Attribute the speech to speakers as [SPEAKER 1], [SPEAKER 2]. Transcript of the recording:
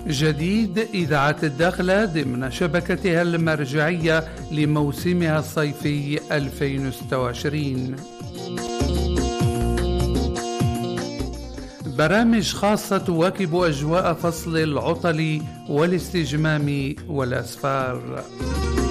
[SPEAKER 1] جديد إذاعة الداخلة ضمن شبكتها المرجعية لموسمها الصيفي 2026. برامج خاصة تواكب أجواء فصل العطل والاستجمام والأسفار.